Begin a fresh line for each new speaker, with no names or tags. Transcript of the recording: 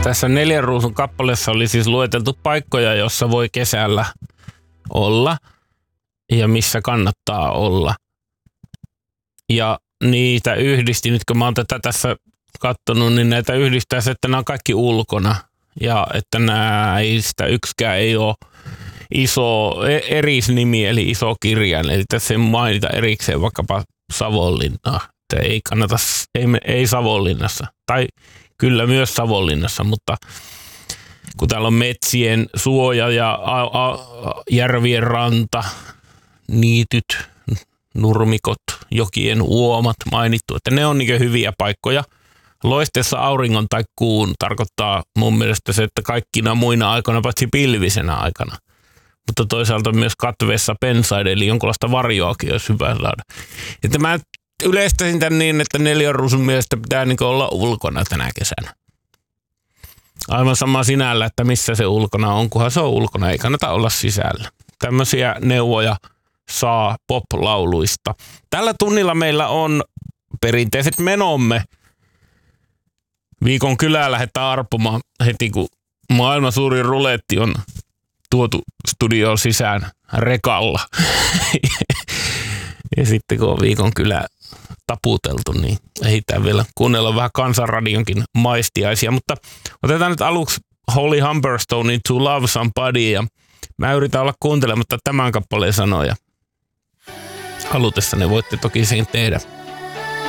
Tässä 4 ruusun kappaleessa oli siis lueteltu paikkoja, jossa voi kesällä olla ja missä kannattaa olla. Ja niitä yhdisti, nyt kun mä oon tätä tässä katsonut, niin näitä yhdistää se, että nämä on kaikki ulkona. Ja että näistä yksikään ei ole iso erisnimi, eli iso kirjain. Eli tässä ei mainita erikseen vaikkapa Savonlinnaa. Että ei kannata, ei Savonlinnassa. Tai kyllä myös Savonlinnassa, mutta kun täällä on metsien suoja ja järvien ranta, niityt, nurmikot, jokien uomat mainittu, että ne on niin hyviä paikkoja. Loisteessa auringon tai kuun tarkoittaa mun mielestä se, että kaikkina muina aikoina, paitsi pilvisenä aikana. Mutta toisaalta myös katveessa pensaiden, eli jonkinlaista varjoakin olisi hyvä saada. Että mä yleistäisin tämän niin, että 4 ruusun mielestä pitää niin olla ulkona tänä kesänä. Aivan sama sinällä, että missä se ulkona on, kunhan se on ulkona, ei kannata olla sisällä. Tämmöisiä neuvoja saa pop-lauluista. Tällä tunnilla meillä on perinteiset menomme. Viikon kylää lähdetään arpomaan heti, kun maailman suurin ruletti on tuotu studioon sisään rekalla. Ja sitten kun on viikon kylä taputeltu, niin ehditään vielä kuunnella vähän Kansanradionkin maistiaisia. Mutta otetaan nyt aluksi Holly Humberstonein To Love Somebody, ja mä yritän olla kuuntelematta tämän kappaleen sanoja. Halutessanne voitte toki sen tehdä.